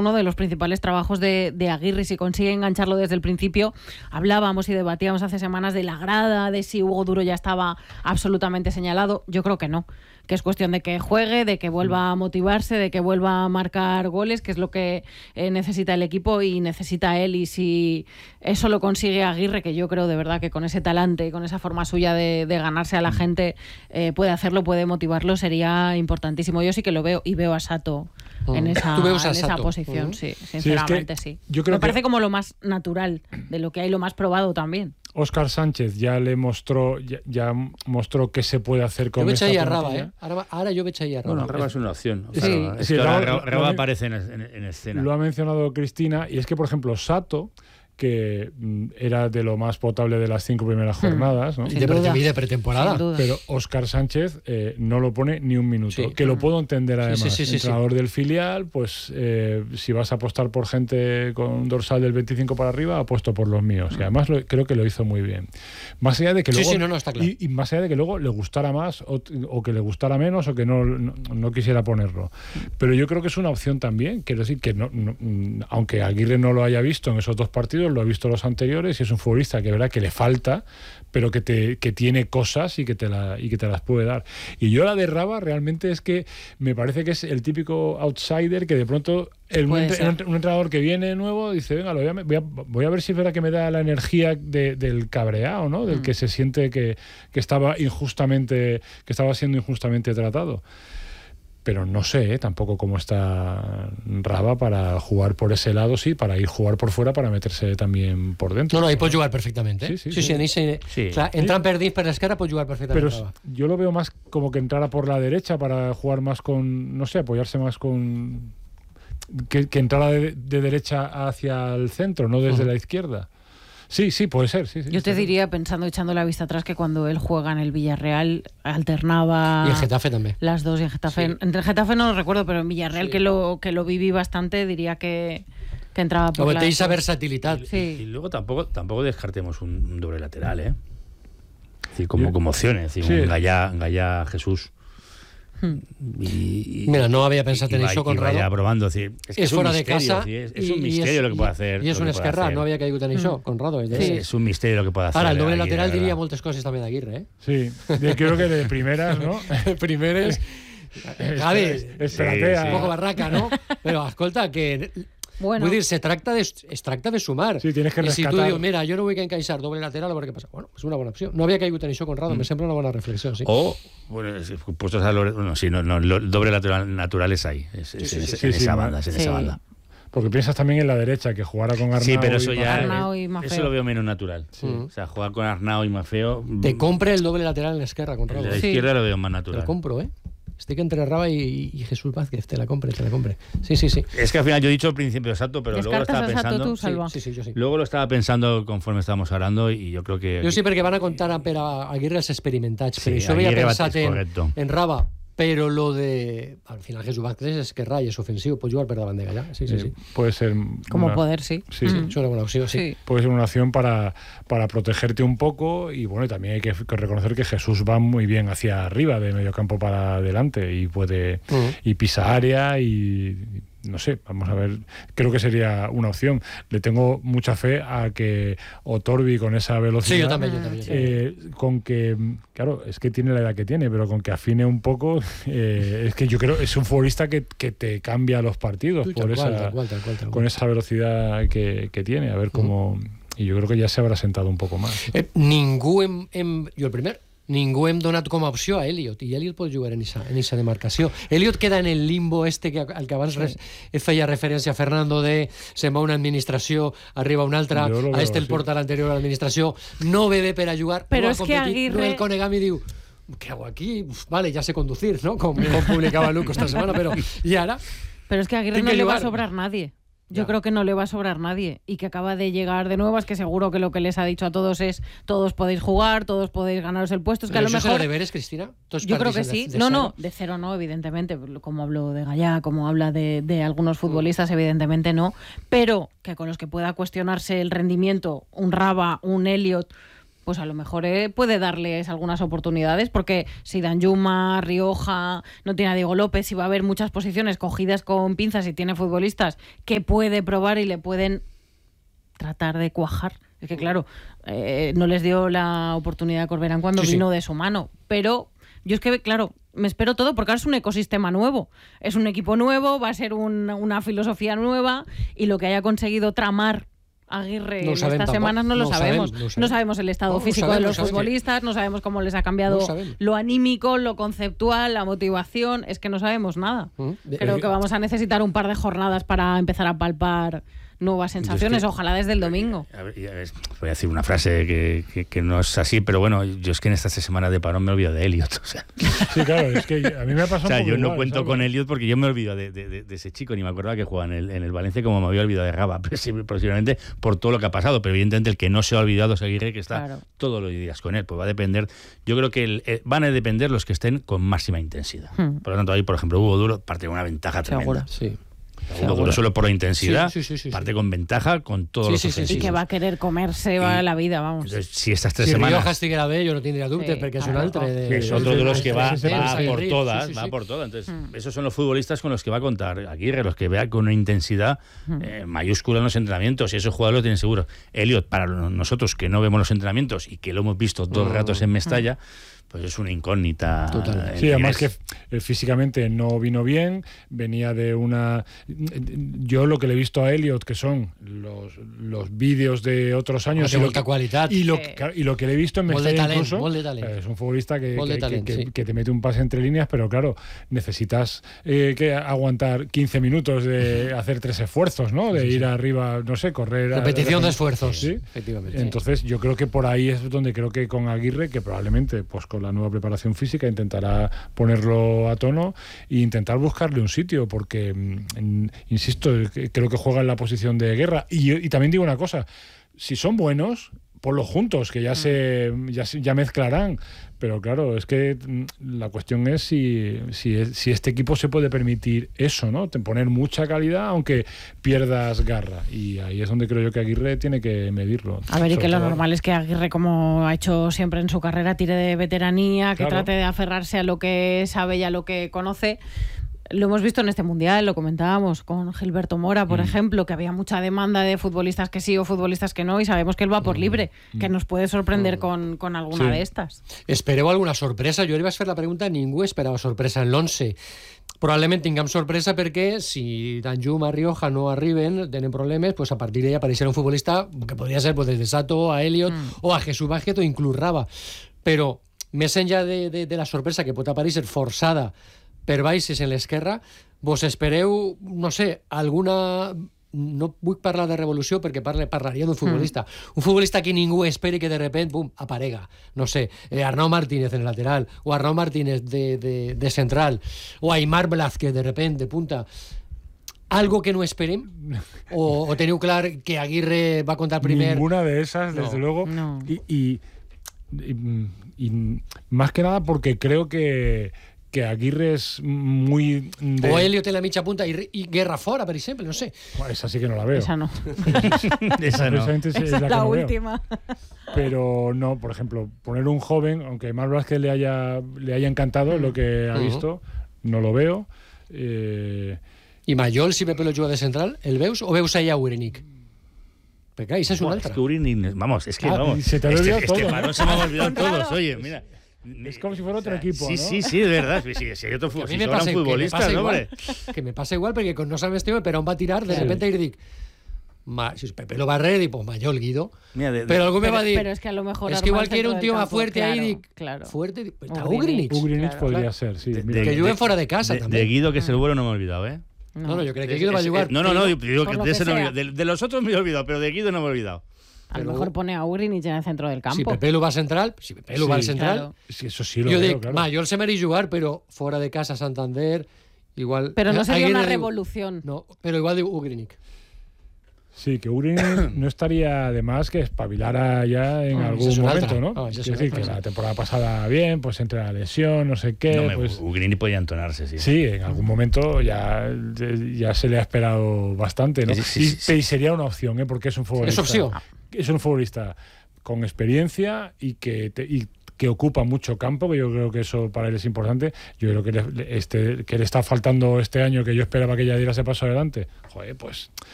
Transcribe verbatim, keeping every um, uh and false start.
uno de los principales trabajos de, de Aguirre, si consigue engancharlo desde el principio. Hablábamos y debatíamos hace semanas de la grada, de si Hugo Duro ya estaba absolutamente señalado. Yo creo que no, que es cuestión de que juegue, de que vuelva a motivarse, de que vuelva a marcar goles, que es lo que eh, necesita el equipo y necesita él. Y si eso lo consigue Aguirre, que yo creo de verdad que con ese talante y con esa forma suya de, de ganarse a la gente eh, puede hacerlo, puede motivarlo, sería importantísimo. Yo sí que lo veo y veo a Sato mm. en, esa, en esa posición, mm. sí, sinceramente sí. Es que sí. Yo creo Me parece que... como lo más natural de lo que hay, lo más probado también. Óscar Sánchez ya le mostró ya, ya mostró qué se puede hacer con esta plantilla. Yo me echaría a Raba, ¿eh? Ahora, ahora yo me echaría a Raba. Bueno, Raba es una opción. Sí, claro, sí, Raba, Raba, Raba aparece en, en, en escena. Lo ha mencionado Cristina, y es que, por ejemplo, Sato, que mm, era de lo más potable de las cinco primeras jornadas, ¿no? Y de, pre- de pretemporada. Pero Óscar Sánchez eh, no lo pone ni un minuto. Sí. Que lo puedo entender, además. Sí, sí, sí, entrenador sí. del filial, pues eh, si vas a apostar por gente con un dorsal del veinticinco para arriba, apuesto por los míos. Y además lo, creo que lo hizo muy bien. Más allá de que luego, sí, sí, no, no, está claro. y, y más allá de que luego le gustara más o, o que le gustara menos o que no, no, no quisiera ponerlo. Pero yo creo que es una opción también. Quiero decir que no, no, aunque Aguirre no lo haya visto en esos dos partidos, lo ha visto los anteriores, y es un futbolista que verá que le falta, pero que te que tiene cosas y que te la y que te las puede dar. Y yo la de Raba realmente es que me parece que es el típico outsider que de pronto el, un, un, un entrenador que viene nuevo dice, venga, lo voy, a, voy, a, voy a ver si es verdad que me da la energía de, del cabreado, ¿no? Del mm. que se siente que, que estaba injustamente que estaba siendo injustamente tratado. Pero no sé ¿eh? tampoco cómo está Raba para jugar por ese lado, sí, para ir jugar por fuera, para meterse también por dentro. No, no, ahí puedes jugar perfectamente. ¿eh? Sí, sí, sí. sí. sí, sí, sí. Clar, entran per dins, per l'esquerra, puedes jugar perfectamente. Pero yo lo veo más como que entrara por la derecha para jugar más con, no sé, apoyarse más con... Que, que entrara de, de derecha hacia el centro, no desde uh-huh. la izquierda. Sí, sí, puede ser. Sí, sí, Yo te sí. diría, pensando, echando la vista atrás, que cuando él juega en el Villarreal alternaba... Y en Getafe también. Las dos, y en Getafe. Sí. Entre Getafe no lo recuerdo, pero en Villarreal, sí. que lo que lo viví bastante, diría que, que entraba por la... esa versatilidad. Y, sí. y, y luego tampoco tampoco descartemos un, un doble lateral, ¿eh? Es decir, como, como opciones. Es decir, sí. un Gallá, Gallá Jesús. Hmm. Y, y, Mira, no había pensat en això, Conrado. I vaya probando, es, decir, es, que és es fora un de misterio, casa. Es, es un misterio lo que puede hacer. I és un esquerrà, no havia caigut en això, Conrado. Es, sí. es un misterio lo que puede hacer. Ahora, el doble lateral diría moltes coses també d'Aguirre, ¿eh? Sí, yo creo que de primeras, ¿no? de primeres... Javi, espérate, sí, un poco barraca, ¿no? Pero escolta, que... Bueno. Vull dir, se tracta de, es tracta de sumar. Sí, tienes que rescatar. I si tu dius, mira, jo no vull que encaixar doble lateral, a veure què passa. Bueno, és una bona opció. No havia caigut en això, Conrado, mm. me sembla una bona reflexió, sí. O, bueno, puestos a lo, bueno, sí, no, no, el doble lateral natural es ahí, es, sí, es, sí, en, sí, en sí, esa sí, banda, es en sí. esa banda. Porque piensas también en la derecha, que jugara con Arnau. Sí, pero eso y ya, Arnau y Mafeo. Eso lo veo menos natural. Sí. O sea, jugar con Arnau y Mafeo... Te compre el doble lateral en la izquierda, Conrado. En la izquierda sí. lo veo más natural. Te lo compro, ¿eh? Estoy que entre Raba y, y Jesús Vázquez, te la compre, te la compre. Sí, sí, sí. Es que al final yo he dicho al principio exacto, pero luego lo estaba pensando. Tú, Salva. Sí, sí, sí, yo sí. Luego lo estaba pensando conforme estábamos hablando y yo creo que... Yo sí, perquè van a contar a, per a Aguirre els experimentats, sí, però això havia pensat en, correcto. en Raba, pero lo de... Al final Jesús Vázquez es esquerrà i és ofensiu, pot jugar per davant de Gallà. Sí, sí, sí. Puede ser... Como una... poder, sí. Sí, mm. es una buena opción, sí. sí. Puede ser una opción para, para protegerte un poco y bueno, también hay que, que reconocer que Jesús va muy bien hacia arriba, de medio campo para adelante y puede... Mm. y pisa área y... no sé, vamos a ver, creo que sería una opción. Le tengo mucha fe a que Otorbi con esa velocidad, sí, yo también, yo también, sí. eh, con que, claro, es que tiene la edad que tiene, pero con que afine un poco, eh, es que yo creo es un futbolista que, que te cambia los partidos por esa, tal cual, tal cual, tal cual. con esa velocidad que, que tiene, a ver cómo... Uh-huh. Y yo creo que ya se habrá sentado un poco más. Eh, ningú hem, hem, jo el primer ningú hem donat com a opció a Elliot, i Elliot pot jugar en esa, en esa demarcació. Elliot queda en el limbo este que, al que abans res, feia referència a Fernando de se'n va una administració, arriba una altra, a este el porta l'anterior a l'administració, no ve bé per a jugar, però no és que Aguirre... no el Conegami diu ¿qué hago aquí? Uf, vale, ya sé conducir, ¿no? Como, como publicaba Luco esta semana, pero ¿y ahora? Pero es que a Aguirre no le va a sobrar nadie. Yo ya. creo que no le va a sobrar nadie y que acaba de llegar de nuevas, que seguro que lo que les ha dicho a todos es todos podéis jugar, todos podéis ganaros el puesto. Es que a lo mejor... ¿Eso deberes, Cristina? Yo creo que sí. De, de no, cero? no, de cero no, evidentemente. Como hablo de Gallá, como habla de, de algunos futbolistas, evidentemente no. Pero que con los que pueda cuestionarse el rendimiento, un Raba, un Elliot, pues a lo mejor eh, puede darles algunas oportunidades, porque si Danjuma, Rioja, no tiene a Diego López, si va a haber muchas posiciones cogidas con pinzas y tiene futbolistas que puede probar y le pueden tratar de cuajar. Es que claro, eh, no les dio la oportunidad a Corberán cuando sí, vino sí. de su mano, pero yo es que, claro, me espero todo porque ahora es un ecosistema nuevo, es un equipo nuevo, va a ser un, una filosofía nueva, y lo que haya conseguido tramar Aguirre No en saben estas tampoco. semanas no lo No sabemos. sabemos, no sabemos. No sabemos el estado No, no físico sabemos, de los sabemos. futbolistas, no sabemos cómo les ha cambiado No sabemos. lo anímico, lo conceptual, la motivación, es que no sabemos nada. ¿Mm? Creo que vamos a necesitar un par de jornadas para empezar a palpar nuevas sensaciones, que, ojalá desde el domingo. A ver, a ver, voy a decir una frase que, que, que no es así, pero bueno, yo es que en estas semanas de parón me olvido de Elliot. O sea, sí, claro, es que a mí me ha pasado o sea un poco yo no igual, cuento ¿sabes? con Elliot porque yo me olvido de, de, de, de ese chico, ni me acordaba que jugaba en el, en el Valencia, como me había olvidado de Raba, posiblemente por todo lo que ha pasado, pero evidentemente el que no se ha olvidado es Aguirre, que está Claro. todos los días con él, pues va a depender, yo creo que el, eh, van a depender los que estén con máxima intensidad. Hmm. Por lo tanto, ahí, por ejemplo, Hugo Duro parte con una ventaja tremenda. Sí. Hugo Duro solo por la intensidad, Sí, sí, sí, sí, parte sí. con ventaja con todos Sí, los sí, sí, sí. Y ofensivos. que va a querer comerse va Y- la vida, vamos. Entonces, si estas tres Si semanas... Rioja estiguera bé, yo no tendría dudas, Sí, porque es un claro. altre de... que es otro de los que va, Sí, sí, sí, va sí, por sí, todas, sí, sí, va sí. por todas. Entonces, Mm. esos son los futbolistas con los que va a contar Aguirre, los que vea con una intensidad eh, mayúscula en los entrenamientos, y esos jugadores lo tienen seguro. Elliot, para nosotros que no vemos los entrenamientos y que lo hemos visto dos Mm. ratos en Mestalla, pues es una incógnita. Total. en Sí, además que inglés. eh, físicamente no vino bien, venía de una... Yo lo que le he visto a Elliot, que son los, los vídeos de otros años, de y lo, molta que, qualitat. y, lo, Sí. que- y lo que le he visto en Molt de Mestalla talent, incluso, molt de talent. eh, es un futbolista que, Molt de que- talent, que- sí. que te mete un pase entre líneas, pero claro, necesitas eh, que aguantar quince minutos de hacer tres esfuerzos, ¿no? De ir arriba, no sé, correr... a- Repetición de esfuerzos, Sí. efectivamente. Entonces yo creo que por ahí es donde creo que con Aguirre, que probablemente pues con la nueva preparación física intentará ponerlo a tono e intentar buscarle un sitio, porque mm, insisto, creo que juega en la posición de Guerra. Y, y también digo una cosa, si son buenos, ponlos juntos, que ya se ya, se- ya mezclarán. Pero claro, es que mm, la cuestión es si, si, es- si este equipo se puede permitir eso, ¿no? Te poner mucha calidad aunque pierdas garra. Y ahí es donde creo yo que Aguirre tiene que medirlo. A ver, y Sobre que lo todo- normal es que Aguirre, como ha hecho siempre en su carrera, tire de veteranía, que Claro. trate de aferrarse a lo que sabe y a lo que conoce. Lo hemos visto en este Mundial, lo comentábamos con Gilberto Mora, por ejemplo, que había mucha demanda de futbolistas que sí o futbolistas que no, y sabemos que él va por libre, que nos puede sorprender con, con alguna Sí. de estas. Espereu alguna sorpresa? Jo li vaig fer la pregunta, ningú esperava sorpresa en l'onze. Probablement tinguem sorpresa perquè si Danjuma, Rioja no arriben, tenen problemes, pues a partir d'ahí apareixerà un futbolista que podria ser pues, desde Sato a Elliot mm. o a Jesús Vázquez o inclús Raba. Però més enllà de, de, de la sorpresa que pot aparèixer forçada per baixes en l'esquerra, vos espereu, no sé, alguna... No vull parlar de revolució perquè parle, parlaria d'un futbolista. Mm. Un futbolista que ningú esperi que de repente, pum, aparega. No sé, eh, Arnau Martínez en el lateral, o Arnau Martínez de, de, de central, o Aimar Blázquez de repente, de punta. Algo que no esperem? O, o teniu clar que Aguirre va contar primer? Ninguna de esas, No. desde luego. No. Y, y, y- y más que nada porque creo que, que Aguirre es muy... de- O Elliot en la mitja punta i, i Guerra fora, per exemple, no sé. Bueno, esa sí que no la veo. Esa no. Esa no. Precisamente es Esa la es que la no veo. última. Pero no, por ejemplo, poner un joven, aunque Mar Vázquez le haya, le haya encantado lo que ha Ujú. visto, no lo veo. Eh, I Mayol, si Pepe lo juga de central, el veus o veus allà Urenic? Perquè clar, això és una Bueno, es altra. que Urini, vamos, es que Ah, vamos. se te había este, olvidado este todo, parón ¿no? se me ha olvidado Claro. todos, oye, mira. Es como si fuera otro equipo, Sí, ¿no? sí, sí, es verdad. Sí, si hay otro Que a fútbol, mi si me sobran passa, que me futbolistas, passa ¿no, igual, hombre? que me passa igual perquè quan no sabes tio, per on va tirar, de Sí. repente ir dic Ma, si Pepe lo barré, dic, pues Mayol, Guido. Mira, de- de- Pero algún me Pero, va a decir, pero es que a lo mejor es Arnau que igual al quiere centro un del tío más campo, fuerte ahí, claro, dic, claro. fuerte, dic, está Ugrinich. Ugrinich. Ugrinich Claro. podría Claro. ser, sí. de- mira. Que de- juguen fuera de casa de, també. de Guido, que es el bueno, no me he olvidado, ¿eh? No, no, yo creo que Es- Guido va a es- jugar. No, no, no, Digo, digo por que lo de que ese no me he sea. olvidado. De, de los otros me he olvidado, pero de Guido no me he olvidado. A lo Pero- mejor pone a Ugrinich en el centro del campo. Si Pepe lo va central, si Pepe lo Sí, va al central, claro. Sí, eso sí lo yo veo, dic, claro. Mayol se mereix jugar, pero fuera de casa Santander, igual... Pero no sería Aguirre una diu- revolución. No, pero igual digo Ugrinich. Sí, que Ugrinich no estaría de más que espabilara ya en Ah, algún esa es una momento, altra. ¿no? Ah, esa es Quiero una decir, que altra. la temporada pasada bien, pues entre la lesión, no sé qué, No me, pues... Ugrini podía entonarse, sí. Sí, en algún momento ya, ya se le ha esperado bastante, ¿no? Sí, sí, y, sí, sí. y sería una opción, ¿eh? Porque es un futbolista. Es opción. Es un futbolista con experiencia y que, te, y que ocupa mucho campo, que yo creo que eso para él es importante. Yo creo que le, este, que le está faltando este año, que yo esperaba que ya diera ese paso adelante. Joder, pues